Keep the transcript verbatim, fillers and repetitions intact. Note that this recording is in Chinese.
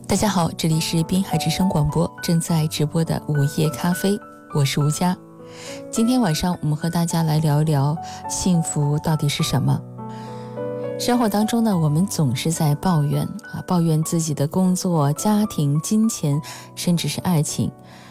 大家好，这里是滨海之声广播正在直播的午夜咖啡，我是吴佳。今天晚上我们和大家来聊一聊幸福到底是什么。生活当中呢，我们总是在抱怨啊，抱怨自己的工作、家庭、金钱，甚至是爱情。